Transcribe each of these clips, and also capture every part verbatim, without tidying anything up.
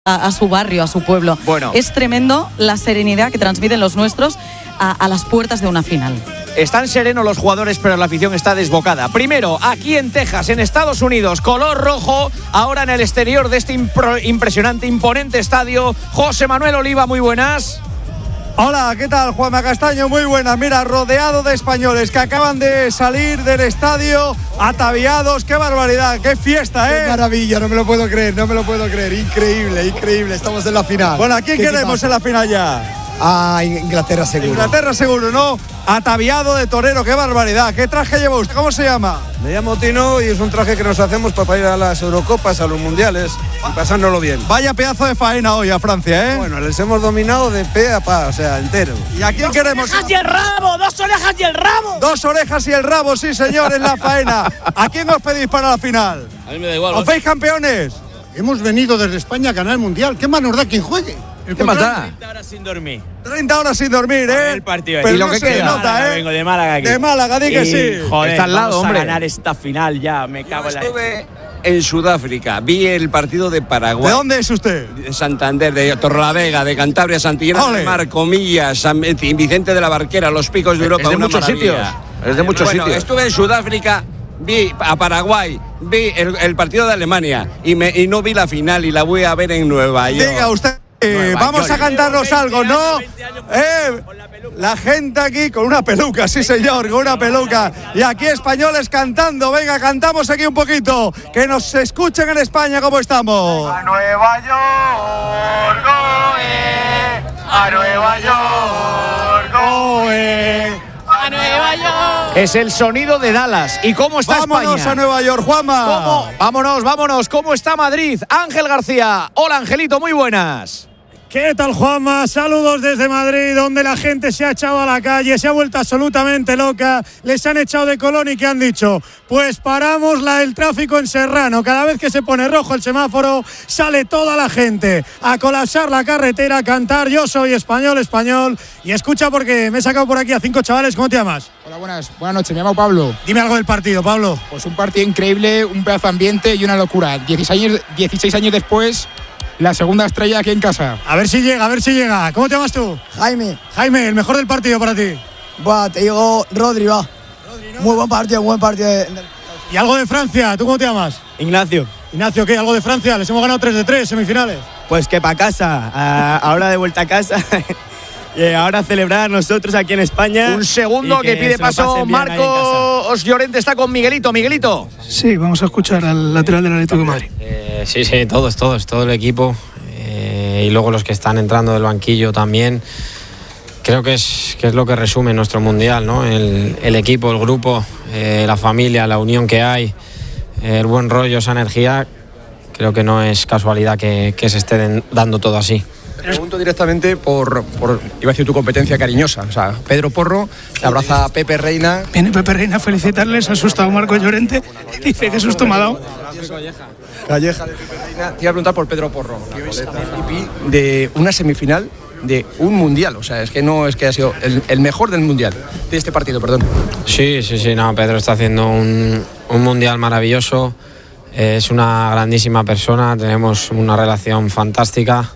A, a su barrio, a su pueblo. Bueno. Es tremendo la serenidad que transmiten los nuestros a, a las puertas de una final. Están serenos los jugadores, pero la afición está desbocada. Primero, aquí en Texas, en Estados Unidos, color rojo. Ahora en el exterior de este impro, impresionante, imponente estadio. José Manuel Oliva, muy buenas. Hola, ¿qué tal? Juanma Castaño, muy buena. Mira, rodeado de españoles que acaban de salir del estadio ataviados. ¡Qué barbaridad! ¡Qué fiesta, eh! ¡Qué maravilla! No me lo puedo creer, no me lo puedo creer. Increíble, increíble. Estamos en la final. Bueno, ¿a quién queremos en la final ya? Ah, Inglaterra seguro. Inglaterra seguro, ¿no? Ataviado de torero, qué barbaridad. ¿Qué traje lleva usted? ¿Cómo se llama? Me llamo Tino y es un traje que nos hacemos para ir a las Eurocopas, a los Mundiales y pasándolo bien. Vaya pedazo de faena hoy a Francia, ¿eh? Bueno, les hemos dominado de pe a pa, o sea, entero. ¿Y a quién ¡Dos queremos? orejas y el rabo! ¡Dos orejas y el rabo! Dos orejas y el rabo, sí, señor, en la faena. ¿A quién os pedís para la final? A mí me da igual. ¿Os veis campeones? Hemos venido desde España a ganar el Mundial. ¿Qué más nos da quien juegue? ¿Qué más da? treinta horas sin dormir. treinta horas sin dormir, ¿eh? El partido. Pero ¿Y lo no que se queda? nota, ¿eh? Vengo de Málaga aquí. De Málaga, di que Y, sí. Joder, Está al lado, vamos hombre. a ganar esta final ya. Me cago en la... Estuve en Sudáfrica, vi el partido de Paraguay. ¿De dónde es usted? De Santander, de Torrelavega, de Cantabria, Santillana Ole. del Mar, Comillas, San Vicente de la Barquera, los Picos de Europa. Es de una muchos maravilla. sitios. Es de muchos Bueno, sitios. estuve en Sudáfrica, vi a Paraguay, vi el, el partido de Alemania y, me, y no vi la final y la voy a ver en Nueva York. Diga usted. Eh, Nueva vamos York. a cantarnos algo, ¿no? veinte años Eh, la gente aquí con una peluca, sí señor, con una peluca. Y aquí españoles cantando, venga, cantamos aquí un poquito. Que nos escuchen en España cómo estamos. A Nueva York, oe, a Nueva York, oe. ¡A Nueva York! Es el sonido de Dallas. ¿Y cómo está Vámonos España? a Nueva York, Juanma. ¿Cómo? Vámonos, vámonos. ¿Cómo está Madrid? Ángel García. Hola, Angelito, muy buenas. ¿Qué tal, Juanma? Saludos desde Madrid, donde la gente se ha echado a la calle, se ha vuelto absolutamente loca, les han echado de Colón y ¿qué han dicho? Pues paramos la, el tráfico en Serrano, cada vez que se pone rojo el semáforo, sale toda la gente a colapsar la carretera, a cantar yo soy español, español, y escucha porque me he sacado por aquí a cinco chavales, ¿cómo te llamas? Hola, buenas, buenas noches, me llamo Pablo. Dime algo del partido, Pablo. Pues un partido increíble, un pedazo de ambiente y una locura. dieciséis años, dieciséis años después, la segunda estrella aquí en casa. A ver si llega, a ver si llega. ¿Cómo te llamas tú? Jaime. Jaime, el mejor del partido para ti. Buah, te digo Rodri, va. Rodri, ¿no? Muy buen partido, muy buen partido. De... ¿Y algo de Francia? ¿Tú cómo te llamas? Ignacio. Ignacio, ¿qué? ¿Algo de Francia? Les hemos ganado tres de tres, semifinales. Pues que para casa, a, ahora de vuelta a casa. Y ahora a celebrar nosotros aquí en España. Un segundo que que pide se lo paso pasen bien ahí en Marcos Llorente está con Miguelito. Miguelito. Sí, vamos a escuchar al lateral del Atlético de Madrid. Eh, sí, sí, todos, todos, todo el equipo. Eh, y luego los que están entrando del banquillo también. Creo que es, que es lo que resume nuestro mundial, ¿no? El, el equipo, el grupo, eh, la familia, la unión que hay, el buen rollo, esa energía. Creo que no es casualidad que, que se esté den, dando todo así. Te pregunto directamente por, por, iba a decir tu competencia cariñosa. O sea, Pedro Porro abraza a Pepe Reina. Viene Pepe Reina a felicitarles, ha asustado a Marcos Llorente y dice que susto me ha dado. Calleja de Pepe Reina. Te iba a preguntar por Pedro Porro, que es M V P de una semifinal de un mundial. O sea, es que no es que ha sido el, el mejor del mundial, de este partido, perdón. Sí, sí, sí, no, Pedro está haciendo un, un mundial maravilloso. Es una grandísima persona, tenemos una relación fantástica.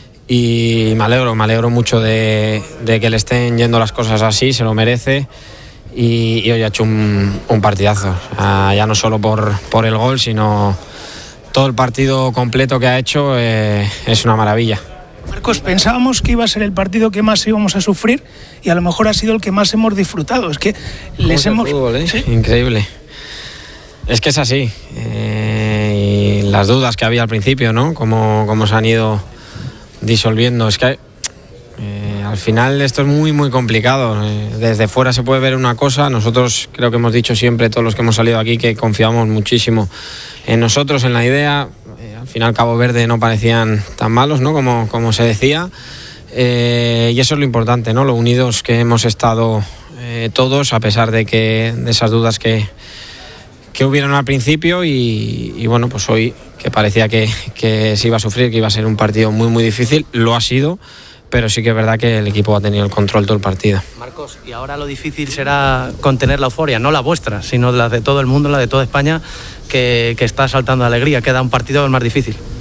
Y me alegro, me alegro mucho de, de que le estén yendo las cosas así, se lo merece. Y, y hoy ha hecho un, un partidazo, uh, ya no solo por, por el gol, sino todo el partido completo que ha hecho, eh, es una maravilla. Marcos, pensábamos que iba a ser el partido que más íbamos a sufrir y a lo mejor ha sido el que más hemos disfrutado. Es que les hemos... Fútbol, ¿eh? ¿Sí? Increíble. Es que es así. Eh, y las dudas que había al principio, ¿no? Cómo, cómo se han ido disolviendo. Es que eh, al final esto es muy muy complicado. Eh, desde fuera se puede ver una cosa. Nosotros creo que hemos dicho siempre, todos los que hemos salido aquí, que confiamos muchísimo en nosotros, en la idea. Eh, al final Cabo Verde no parecían tan malos, ¿no? Como, como se decía. Eh, y eso es lo importante, ¿no? Lo unidos que hemos estado eh, todos, a pesar de que de esas dudas que que hubieron al principio y, y bueno, pues hoy que parecía que, que se iba a sufrir, que iba a ser un partido muy muy difícil, lo ha sido, pero sí que es verdad que el equipo ha tenido el control todo el partido. Marcos, y ahora lo difícil será contener la euforia, no la vuestra, sino la de todo el mundo, la de toda España, que, que está saltando de alegría, queda un partido el más difícil.